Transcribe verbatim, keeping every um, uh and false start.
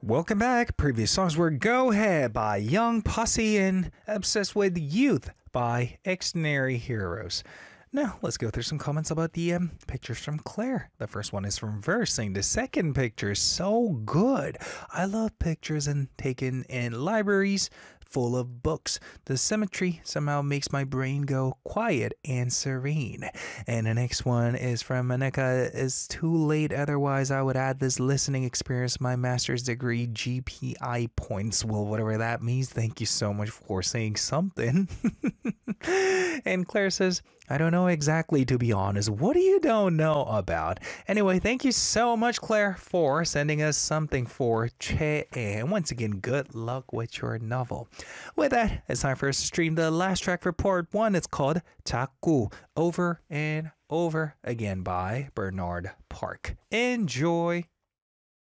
Welcome back. Previous songs were Go Ahead by Young Posse and Obsessed with Youth by Extraordinary Heroes. Now, let's go through some comments about the um, pictures from Claire. The first one is from Verse, saying the second picture is so good. I love pictures and taken in libraries full of books. The symmetry somehow makes my brain go quiet and serene. And the next one is from Maneka. It's too late, otherwise I would add this listening experience my master's degree G P I points. Well, whatever that means, thank you so much for saying something. And Claire says, I don't know exactly, to be honest. What do you don't know about? Anyway, thank you so much, Claire, for sending us something for Che. And once again, good luck with your novel. With that, it's time for us to stream the last track for part one. It's called Taku, Over and Over Again by Bernard Park. Enjoy.